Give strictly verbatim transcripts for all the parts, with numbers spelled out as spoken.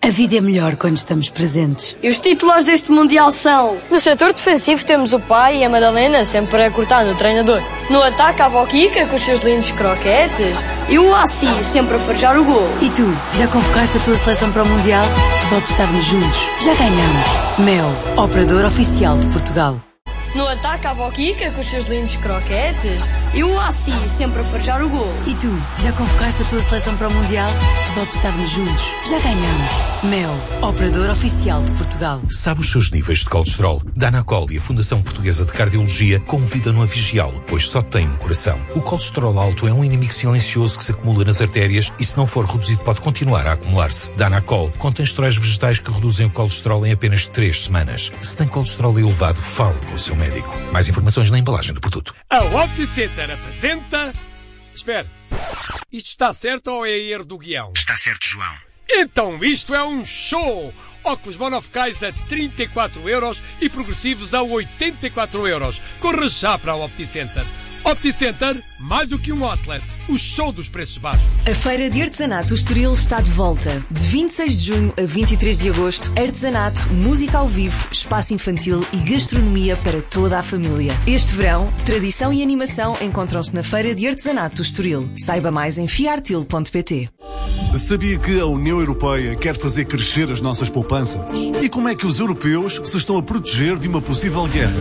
A vida é melhor quando estamos presentes. E os titulares deste Mundial são... No setor defensivo temos o pai e a Madalena sempre a cortar no treinador. No ataque a avó Kika com os seus lindos croquetes. E o Assi sempre a farejar o gol. E tu, já convocaste a tua seleção para o Mundial? Só de estarmos juntos, já ganhamos. Mel, operador oficial de Portugal. No ataque à avó Kika com os seus lindos croquetes. E o Assi sempre a farejar o gol. E tu, já convocaste a tua seleção para o Mundial? Só de estarmos juntos, já ganhamos. Mel, operador oficial de Portugal. Sabe os seus níveis de colesterol? Danacol e a Fundação Portuguesa de Cardiologia convidam-no a vigiá-lo, pois só tem um coração. O colesterol alto é um inimigo silencioso que se acumula nas artérias e, se não for reduzido, pode continuar a acumular-se. Danacol contém esteróis vegetais que reduzem o colesterol em apenas três semanas. Se tem colesterol elevado, fale com o seu médico. Mais informações na embalagem do produto. A OptiCenter apresenta... Espera, isto está certo ou é erro do guião? Está certo, João. Então isto é um show! Óculos monofocais a trinta e quatro euros e progressivos a oitenta e quatro euros. Corra já para a OptiCenter. OptiCenter, mais do que um outlet. O show dos preços baixos. A Feira de Artesanato Estoril está de volta. De vinte e seis de junho a vinte e três de agosto, artesanato, música ao vivo, espaço infantil e gastronomia para toda a família. Este verão, tradição e animação encontram-se na Feira de Artesanato Estoril. Saiba mais em fiartil ponto pt. Sabia que a União Europeia quer fazer crescer as nossas poupanças? E como é que os europeus se estão a proteger de uma possível guerra?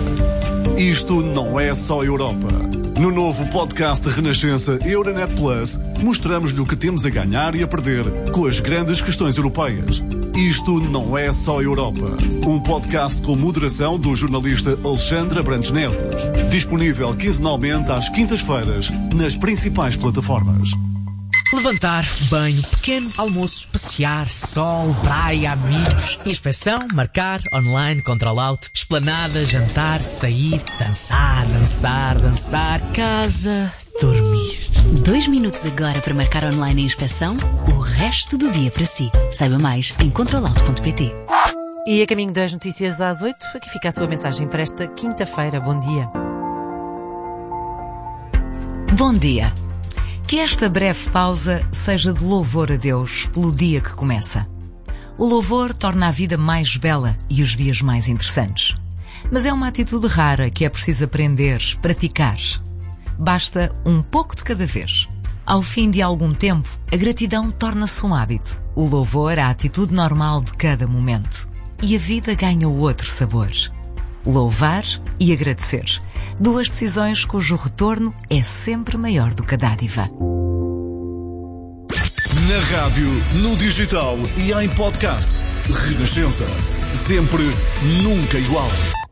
Isto não é só Europa. No novo podcast de Renascença Euronet Plus, mostramos-lhe o que temos a ganhar e a perder com as grandes questões europeias. Isto não é só Europa. Um podcast com moderação do jornalista Alexandre Abrantes Neves. Disponível quinzenalmente às quintas-feiras nas principais plataformas. Levantar, banho, pequeno almoço, passear, sol, praia, amigos, inspeção, marcar, online, control out, esplanada, jantar, sair, dançar, dançar, dançar, casa, dormir. Dois minutos agora para marcar online a inspeção, o resto do dia para si. Saiba mais em control out ponto pt. E a caminho das notícias às oito, aqui fica a sua mensagem para esta quinta-feira. Bom dia. Bom dia. Que esta breve pausa seja de louvor a Deus pelo dia que começa. O louvor torna a vida mais bela e os dias mais interessantes. Mas é uma atitude rara que é preciso aprender, praticar. Basta um pouco de cada vez. Ao fim de algum tempo, a gratidão torna-se um hábito. O louvor, a atitude normal de cada momento. E a vida ganha outro sabor. Louvar e agradecer. Duas decisões cujo retorno é sempre maior do que a dádiva. Na rádio, no digital e em podcast. Renascença. Sempre, nunca igual.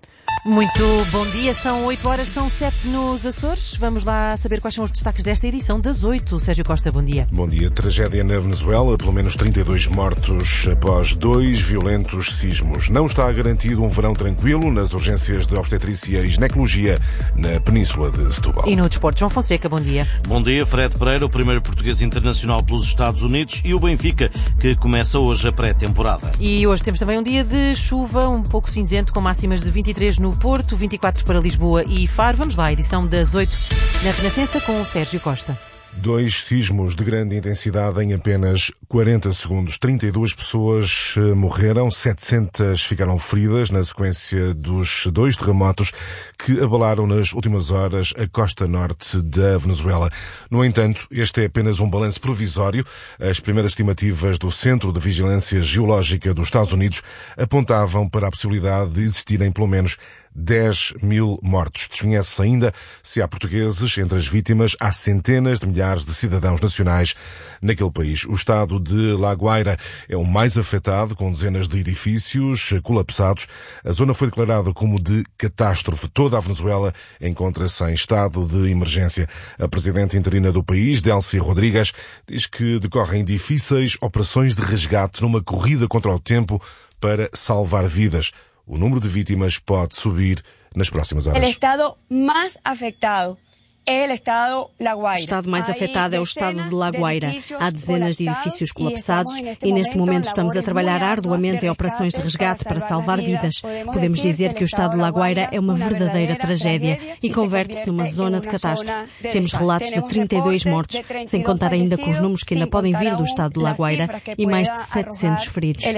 Muito bom dia, são oito horas, são sete nos Açores. Vamos lá saber quais são os destaques desta edição das oito. Sérgio Costa, bom dia. Bom dia. Tragédia na Venezuela, pelo menos trinta e dois mortos após dois violentos sismos. Não está garantido um verão tranquilo nas urgências de obstetrícia e ginecologia na península de Setúbal. E no desporto, João Fonseca, bom dia. Bom dia, Fred Pereira, o primeiro português internacional pelos Estados Unidos, e o Benfica, que começa hoje a pré-temporada. E hoje temos também um dia de chuva, um pouco cinzento, com máximas de vinte e três no Porto, vinte e quatro para Lisboa e Faro. Vamos lá, edição das oito na Renascença com o Sérgio Costa. Dois sismos de grande intensidade em apenas quarenta segundos. trinta e duas pessoas morreram, setecentas ficaram feridas na sequência dos dois terremotos que abalaram nas últimas horas a costa norte da Venezuela. No entanto, este é apenas um balanço provisório. As primeiras estimativas do Centro de Vigilância Geológica dos Estados Unidos apontavam para a possibilidade de existirem pelo menos dez mil mortos. Desconhece ainda se há portugueses entre as vítimas. Há centenas de milhares de cidadãos nacionais naquele país. O estado de La Guaira é o mais afetado, com dezenas de edifícios colapsados. A zona foi declarada como de catástrofe. Toda a Venezuela encontra-se em estado de emergência. A presidente interina do país, Delcy Rodrigues, diz que decorrem difíceis operações de resgate numa corrida contra o tempo para salvar vidas. O número de vítimas pode subir nas próximas horas. O estado mais afetado é o estado La Guaira. O estado mais afetado é o estado de La Guaira. Há dezenas de edifícios colapsados e neste momento estamos a trabalhar arduamente em operações de resgate para salvar vidas. Podemos dizer que o estado de La Guaira é uma verdadeira tragédia e converte-se numa zona de catástrofe. Temos relatos de trinta e dois mortos, sem contar ainda com os números que ainda podem vir do estado de La Guaira, e mais de setecentos feridos.